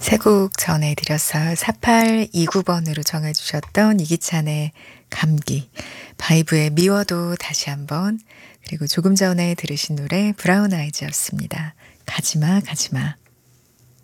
세 곡 전해드렸어요. 4829번으로 정해주셨던 이기찬의 감기, 바이브의 미워도 다시 한번, 그리고 조금 전에 들으신 노래 브라운 아이즈였습니다. 가지마 가지마.